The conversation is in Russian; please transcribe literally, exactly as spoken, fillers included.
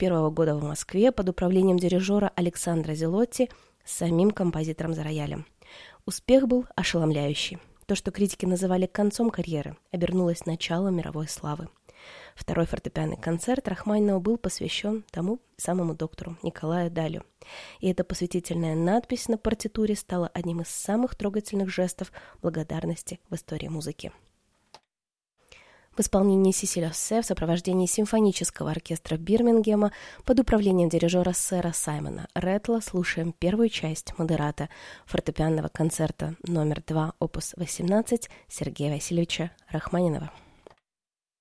первого года в Москве под управлением дирижера Александра Зелотти с самим композитором за роялем. Успех был ошеломляющий. То, что критики называли концом карьеры, обернулось началом мировой славы. Второй фортепианный концерт Рахманинова был посвящен тому самому доктору Николаю Далю. И эта посвятительная надпись на партитуре стала одним из самых трогательных жестов благодарности в истории музыки. В исполнении Сесиль Оссе в сопровождении симфонического оркестра Бирмингема под управлением дирижера сэра Саймона Ретла слушаем первую часть модерата фортепианного концерта номер два, опус восемнадцать Сергея Васильевича Рахманинова.